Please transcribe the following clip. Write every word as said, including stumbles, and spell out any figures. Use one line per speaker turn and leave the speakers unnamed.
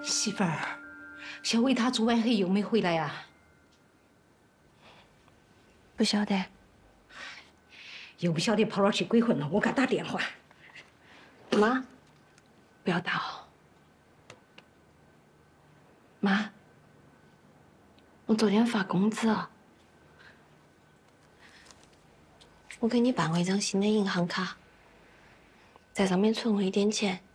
媳妇儿，小伟他昨晚黑又没回来呀？
不晓得。
又不晓得跑哪儿去鬼混了。我给他打电话。
妈，不要打哦。妈，我昨天发工资了，我给你办过一张新的银行卡，在上面存了一点钱，